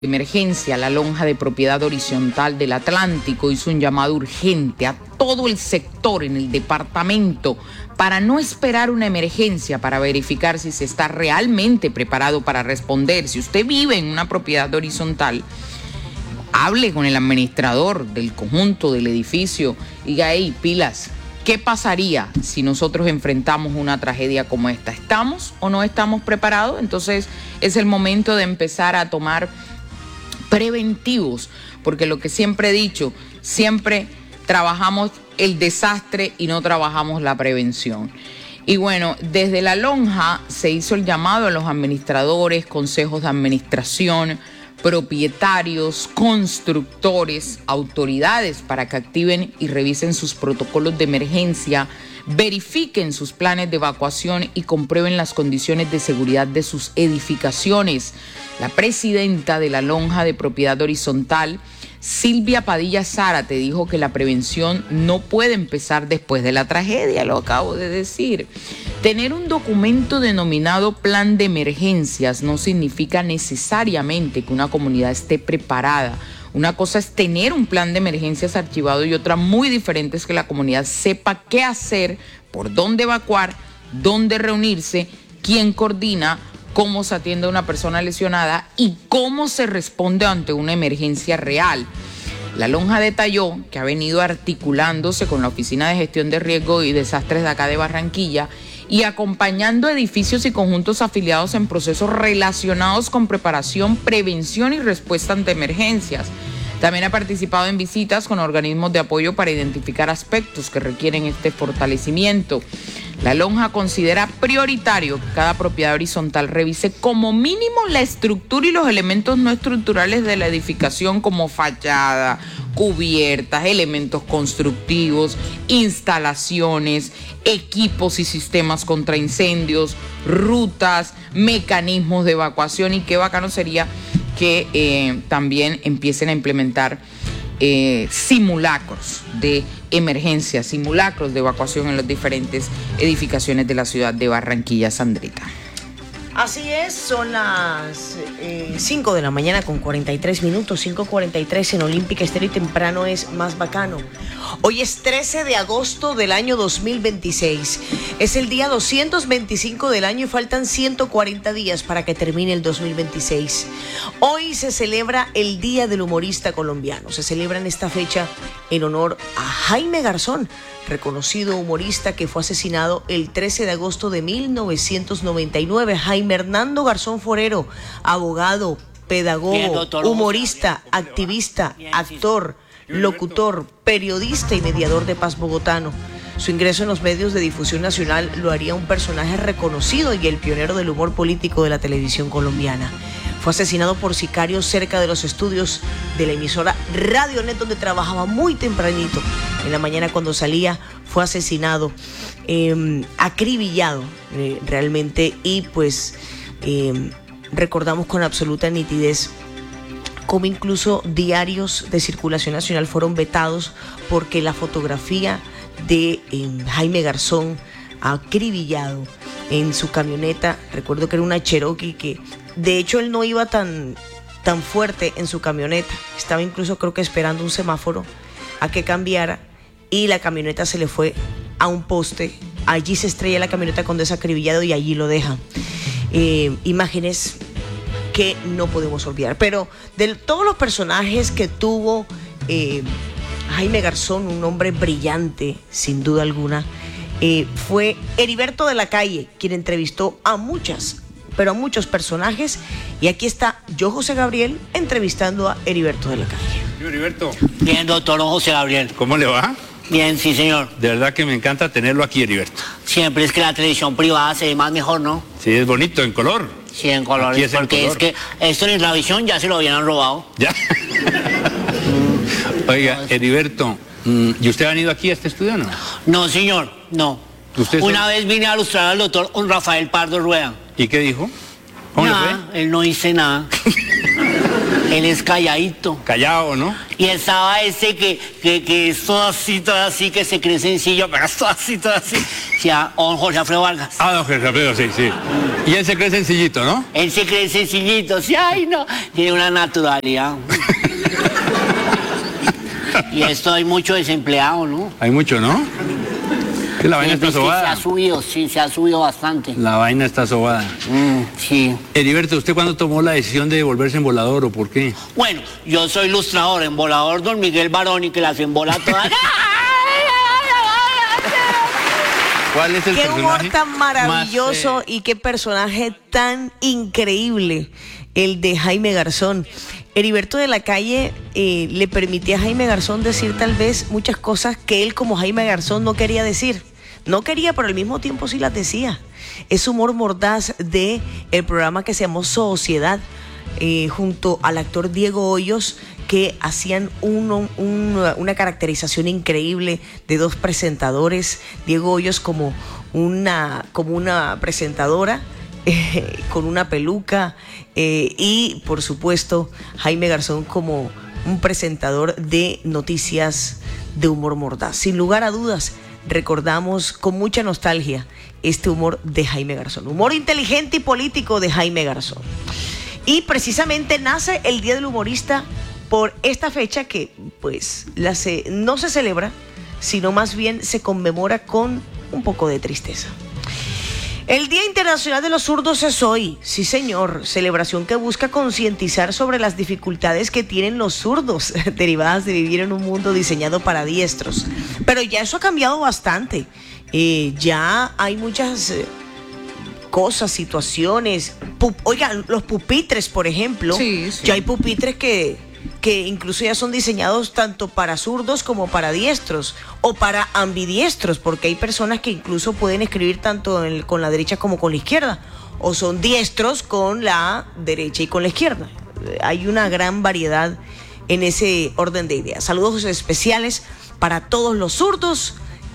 emergencia, la lonja de propiedad horizontal del Atlántico hizo un llamado urgente a todo el sector en el departamento para no esperar una emergencia para verificar si se está realmente preparado para responder. Si usted vive en una propiedad horizontal, hable con el administrador del conjunto del edificio y diga, hey, pilas, ¿qué pasaría si nosotros enfrentamos una tragedia como esta? ¿Estamos o no estamos preparados? Entonces es el momento de empezar a tomar preventivos, porque lo que siempre he dicho, siempre trabajamos el desastre y no trabajamos la prevención. Y bueno, desde la lonja se hizo el llamado a los administradores, consejos de administración, propietarios, constructores, autoridades para que activen y revisen sus protocolos de emergencia, verifiquen sus planes de evacuación y comprueben las condiciones de seguridad de sus edificaciones. La presidenta de la lonja de propiedad horizontal, Silvia Padilla Zárate, dijo que la prevención no puede empezar después de la tragedia, lo acabo de decir. Tener un documento denominado plan de emergencias no significa necesariamente que una comunidad esté preparada. Una cosa es tener un plan de emergencias archivado y otra muy diferente es que la comunidad sepa qué hacer, por dónde evacuar, dónde reunirse, quién coordina, cómo se atiende a una persona lesionada y cómo se responde ante una emergencia real. La lonja detalló que ha venido articulándose con la Oficina de Gestión de Riesgo y Desastres de acá de Barranquilla y acompañando edificios y conjuntos afiliados en procesos relacionados con preparación, prevención y respuesta ante emergencias. También ha participado en visitas con organismos de apoyo para identificar aspectos que requieren este fortalecimiento. La lonja considera prioritario que cada propiedad horizontal revise como mínimo la estructura y los elementos no estructurales de la edificación como fachada, cubiertas, elementos constructivos, instalaciones, equipos y sistemas contra incendios, rutas, mecanismos de evacuación y qué bacano sería que también empiecen a implementar simulacros de emergencia, simulacros de evacuación en las diferentes edificaciones de la ciudad de Barranquilla, Sandrita. Así es, son las 5 de la mañana con 43 minutos, 5:43 en Olímpica Estéreo y temprano es más bacano. Hoy es 13 de agosto del año 2026. Es el día 225 del año y faltan 140 días para que termine el 2026. Hoy se celebra el Día del Humorista Colombiano. Se celebra en esta fecha en honor a Jaime Garzón, reconocido humorista que fue asesinado el 13 de agosto de 1999. Jaime Hernando Garzón Forero, abogado, pedagogo, humorista, activista, actor, locutor, periodista y mediador de paz bogotano. Su ingreso en los medios de difusión nacional lo haría un personaje reconocido y el pionero del humor político de la televisión colombiana. Fue asesinado por sicarios cerca de los estudios de la emisora Radio Net, donde trabajaba muy tempranito. En la mañana cuando salía fue asesinado, acribillado realmente, y pues recordamos con absoluta nitidez cómo incluso diarios de circulación nacional fueron vetados porque la fotografía de Jaime Garzón acribillado en su camioneta, recuerdo que era una Cherokee, que de hecho él no iba tan fuerte en su camioneta, estaba incluso creo que esperando un semáforo a que cambiara y la camioneta se le fue a un poste, allí se estrella la camioneta con desacribillado y allí lo deja. Imágenes que no podemos olvidar, pero de todos los personajes que tuvo Jaime Garzón, un hombre brillante sin duda alguna, fue Heriberto de la Calle quien entrevistó a muchos personajes, y aquí está yo, José Gabriel, entrevistando a Heriberto de la Calle. Heriberto. Bien, doctor José Gabriel. ¿Cómo le va? Bien, sí, señor. De verdad que me encanta tenerlo aquí, Heriberto. Siempre es que la televisión privada se ve más mejor, ¿no? Sí, es bonito, en color. Sí, en color. Aquí es porque en color. Es que esto en la visión ya se lo habían robado. Ya. Oiga, Heriberto, ¿y usted ha venido aquí a este estudio o no? No, señor, no. Una vez vine a ilustrar al doctor Rafael Pardo Rueda. ¿Y qué dijo? ¿Cómo le fue? Él no dice nada. Él es calladito. Callado, ¿no? Y estaba ese que es todo así, que se cree sencillo, pero es todo así. O sea, Jorge Alfredo Vargas. Ah, don Jorge Alfredo, sí. Y él se cree sencillito, ¿no? Él se cree sencillito, sí, ay no. Tiene una naturalidad. Y esto hay mucho desempleado, ¿no? Hay mucho, ¿no? Que la vaina está sobada. Se ha subido bastante. La vaina está sobada. Sí. Heriberto, ¿usted cuándo tomó la decisión de volverse embolador o por qué? Bueno, yo soy ilustrador, embolador don Miguel Baroni, que las embola todas. ¿Cuál es el qué personaje? humor tan maravilloso más, y qué personaje tan increíble el de Jaime Garzón. Heriberto de la Calle le permitía a Jaime Garzón decir tal vez muchas cosas que él como Jaime Garzón no quería decir. No quería, pero al mismo tiempo sí las decía. Es humor mordaz de el programa que se llamó Sociedad, junto al actor Diego Hoyos, que hacían una caracterización increíble de dos presentadores. Diego Hoyos como una presentadora con una peluca, y por supuesto Jaime Garzón como un presentador de noticias de humor mordaz. Sin lugar a dudas, recordamos con mucha nostalgia este humor de Jaime Garzón, humor inteligente y político de Jaime Garzón. Y precisamente nace el Día del Humorista por esta fecha que pues no se celebra, sino más bien se conmemora con un poco de tristeza. El Día Internacional de los Zurdos es hoy, sí señor, celebración que busca concientizar sobre las dificultades que tienen los zurdos derivadas de vivir en un mundo diseñado para diestros. Pero ya eso ha cambiado bastante, ya hay muchas cosas, situaciones, oigan, los pupitres por ejemplo, sí. Ya hay pupitres que incluso ya son diseñados tanto para zurdos como para diestros o para ambidiestros, porque hay personas que incluso pueden escribir tanto con la derecha como con la izquierda, o son diestros con la derecha y con la izquierda. Hay una gran variedad en ese orden de ideas. Saludos especiales para todos los zurdos,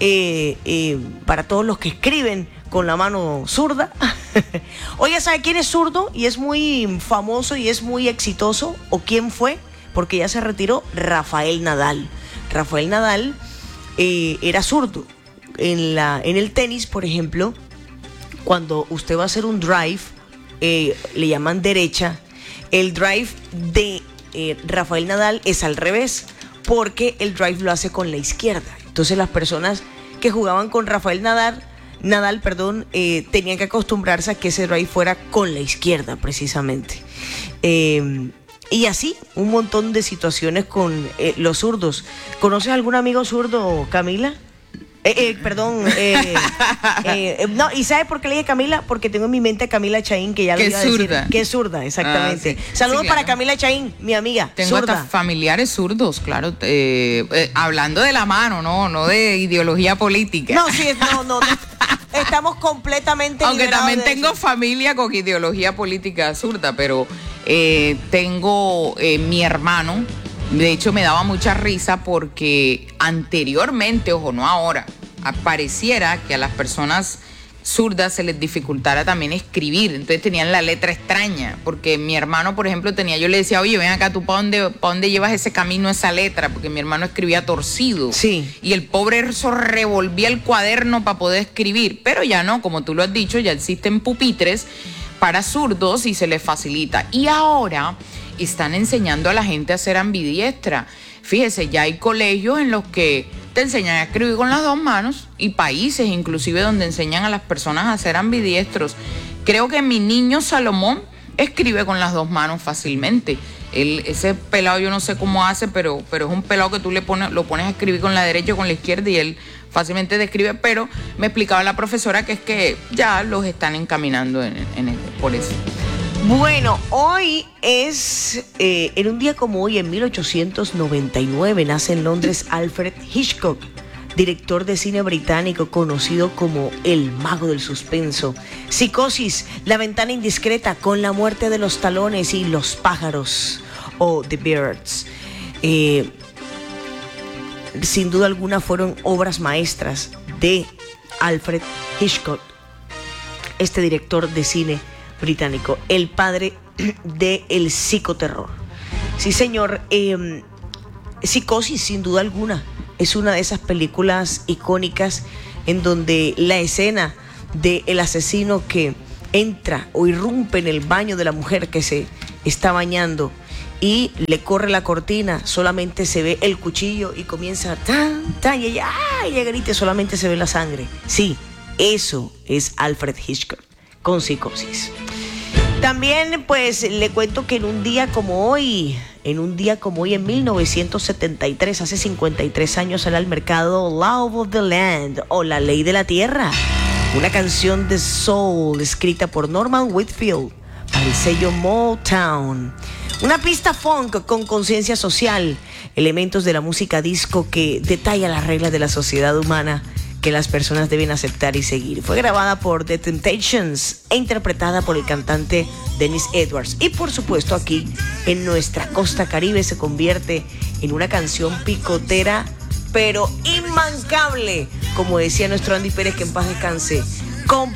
para todos los que escriben con la mano zurda. Oye, ¿sabe quién es zurdo y es muy famoso y es muy exitoso? ¿O quién fue? Porque ya se retiró. Rafael Nadal. Rafael Nadal era zurdo. En el tenis, por ejemplo, cuando usted va a hacer un drive, le llaman derecha. El drive de Rafael Nadal es al revés, porque el drive lo hace con la izquierda. Entonces las personas que jugaban con Rafael Nadal, tenían que acostumbrarse a que ese drive fuera con la izquierda, precisamente. Y así, un montón de situaciones con los zurdos. ¿Conoces algún amigo zurdo, Camila? No, ¿y sabe por qué le dije Camila? Porque tengo en mi mente a Camila Chaín, que ya lo iba a decir. Que es zurda, exactamente. Sí. Saludos sí, claro. para Camila Chaín, mi amiga. Tengo zurda. hasta familiares zurdos, claro. Hablando de la mano, no de ideología política. No, sí, no. Estamos completamente aunque también tengo eso. Familia con ideología política zurda, pero tengo mi hermano. De hecho, me daba mucha risa porque anteriormente, ojo, no ahora, pareciera que a las personas zurdas se les dificultara también escribir. Entonces tenían la letra extraña, porque mi hermano, por ejemplo, yo le decía, oye, ven acá, ¿tú para dónde llevas ese camino, esa letra? Porque mi hermano escribía torcido. Sí. Y el pobre eso revolvía el cuaderno para poder escribir. Pero ya no, como tú lo has dicho, ya existen pupitres para zurdos y se les facilita. Y ahora están enseñando a la gente a ser ambidiestra. Fíjese, ya hay colegios en los que te enseñan a escribir con las dos manos y países inclusive donde enseñan a las personas a ser ambidiestros. Creo que mi niño Salomón escribe con las dos manos fácilmente. Ese pelado yo no sé cómo hace, pero es un pelado que tú lo pones a escribir con la derecha o con la izquierda y él fácilmente describe, pero me explicaba la profesora que es que ya los están encaminando por eso. Bueno, hoy es, en un día como hoy, en 1899, nace en Londres Alfred Hitchcock, director de cine británico conocido como el mago del suspenso. Psicosis, La ventana indiscreta, Con la muerte de los talones y Los pájaros, o The Birds. Sin duda alguna fueron obras maestras de Alfred Hitchcock, este director de cine británico, el padre del psicoterror. Sí, señor. Psicosis, sin duda alguna, es una de esas películas icónicas en donde la escena del asesino que entra o irrumpe en el baño de la mujer que se está bañando y le corre la cortina, solamente se ve el cuchillo y comienza tan, tan, y ella grita, solamente se ve la sangre. Sí, eso es Alfred Hitchcock con Psicosis. También pues le cuento que en un día como hoy, en 1973, hace 53 años, sale al mercado Law of the Land, o La Ley de la Tierra, una canción de soul escrita por Norman Whitfield para el sello Motown. Una pista funk con conciencia social, elementos de la música disco que detalla las reglas de la sociedad humana que las personas deben aceptar y seguir. Fue grabada por The Temptations e interpretada por el cantante Dennis Edwards. Y por supuesto aquí en nuestra costa caribe se convierte en una canción picotera, pero inmancable, como decía nuestro Andy Pérez, que en paz descanse, con